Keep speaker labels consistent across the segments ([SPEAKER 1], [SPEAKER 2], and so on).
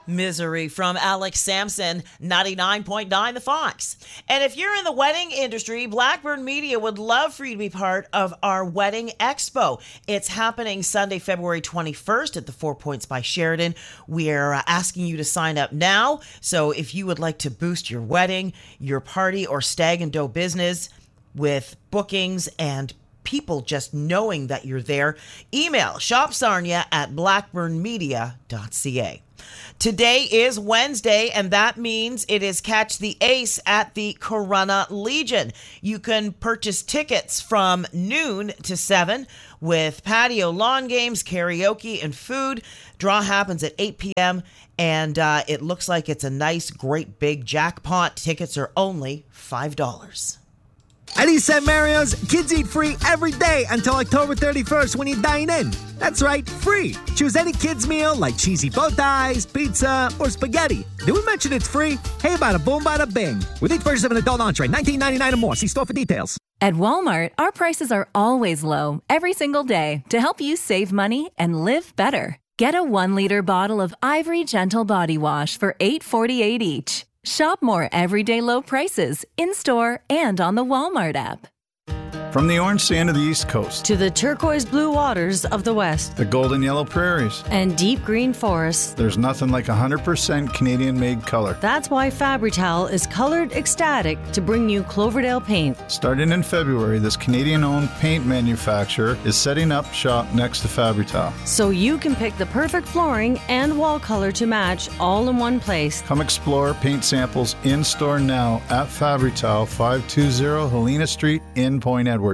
[SPEAKER 1] Misery from Alex Sampson, 99.9 The Fox. And if you're in the wedding industry, Blackburn Media would love for you to be part of our Wedding Expo. It's happening Sunday, February 21st at the 4 Points by Sheridan. We're asking you to sign up now. So if you would like to boost your wedding, your party, or stag and doe business with bookings and people just knowing that you're there, email shopsarnia@blackburnmedia.ca. Today is Wednesday, and that means it is Catch the Ace at the Corunna Legion. You can purchase tickets from noon to 7 with patio lawn games, karaoke, and food. Draw happens at 8 p.m., and it looks like it's a nice, great big jackpot. Tickets are only $5.
[SPEAKER 2] At East St. Mario's, kids eat free every day until October 31st when you dine in. That's right, free. Choose any kids' meal like cheesy bow ties, pizza, or spaghetti. Did we mention it's free? Hey, bada boom, bada bing. With each purchase of an adult entree, $19.99 or more. See store for details.
[SPEAKER 3] At Walmart, our prices are always low, every single day, to help you save money and live better. Get a 1-liter bottle of Ivory Gentle Body Wash for $8.48 each. Shop more everyday low prices in-store and on the Walmart app.
[SPEAKER 4] From the orange sand of the East Coast
[SPEAKER 5] to the turquoise blue waters of the West,
[SPEAKER 4] the golden yellow prairies,
[SPEAKER 5] and deep green forests,
[SPEAKER 4] there's nothing like 100% Canadian-made color.
[SPEAKER 5] That's why Fabri-Tal is colored ecstatic to bring you Cloverdale paint.
[SPEAKER 4] Starting in February, this Canadian-owned paint manufacturer is setting up shop next to Fabri-Tal,
[SPEAKER 5] so you can pick the perfect flooring and wall color to match all in one place.
[SPEAKER 4] Come explore paint samples in-store now at Fabri-Tal, 520 Helena Street in Point Edward.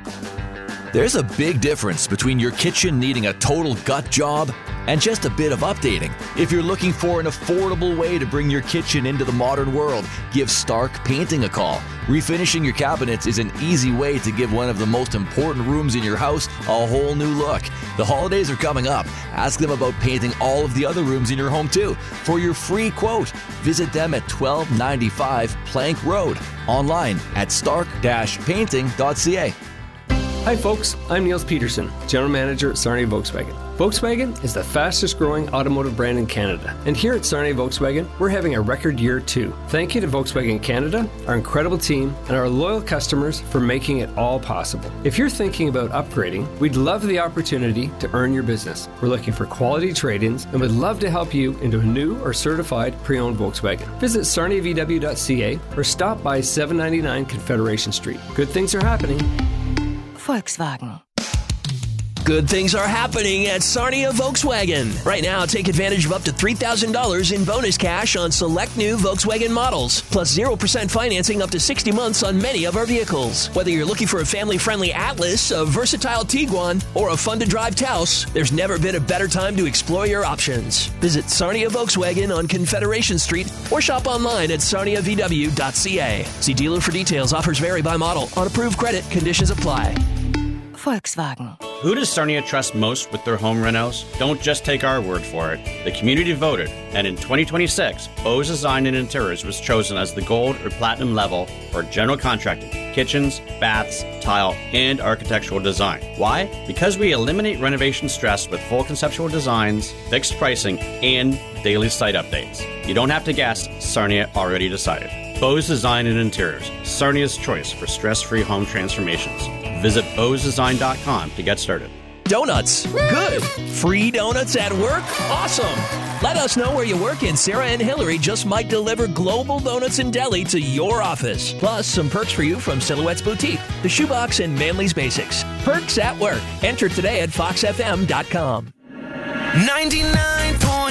[SPEAKER 6] There's a big difference between your kitchen needing a total gut job and just a bit of updating. If you're looking for an affordable way to bring your kitchen into the modern world, give Stark Painting a call. Refinishing your cabinets is an easy way to give one of the most important rooms in your house a whole new look. The holidays are coming up. Ask them about painting all of the other rooms in your home too. For your free quote, visit them at 1295 Plank Road. Online at stark-painting.ca.
[SPEAKER 7] Hi folks, I'm Niels Peterson, General Manager at Sarnia Volkswagen. Volkswagen is the fastest growing automotive brand in Canada. And here at Sarnia Volkswagen, we're having a record year too. Thank you to Volkswagen Canada, our incredible team, and our loyal customers for making it all possible. If you're thinking about upgrading, we'd love the opportunity to earn your business. We're looking for quality trade-ins and would love to help you into a new or certified pre-owned Volkswagen. Visit sarniavw.ca or stop by 799 Confederation Street. Good things are happening.
[SPEAKER 5] Volkswagen.
[SPEAKER 8] Good things are happening at Sarnia Volkswagen. Right now, take advantage of up to $3,000 in bonus cash on select new Volkswagen models, plus 0% financing up to 60 months on many of our vehicles. Whether you're looking for a family-friendly Atlas, a versatile Tiguan, or a fun-to-drive Taos, there's never been a better time to explore your options. Visit Sarnia Volkswagen on Confederation Street or shop online at sarniavw.ca. See dealer for details. Offers vary by model. On approved credit, conditions apply.
[SPEAKER 5] Volkswagen.
[SPEAKER 9] Who does Sarnia trust most with their home renos? Don't just take our word for it. The community voted, and in 2026, Bose Design and Interiors was chosen as the gold or platinum level for general contracting, kitchens, baths, tile, and architectural design. Why? Because we eliminate renovation stress with full conceptual designs, fixed pricing, and daily site updates. You don't have to guess, Sarnia already decided. Bose Design and Interiors, Sarnia's choice for stress-free home transformations. Visit bosedesign.com to get started.
[SPEAKER 8] Donuts. Good. Free donuts at work? Awesome. Let us know where you work and Sarah and Hillary just might deliver global donuts and deli to your office. Plus, some perks for you from Silhouette's Boutique, The Shoebox, and Manly's Basics. Perks at work. Enter today at foxfm.com.
[SPEAKER 10] 99.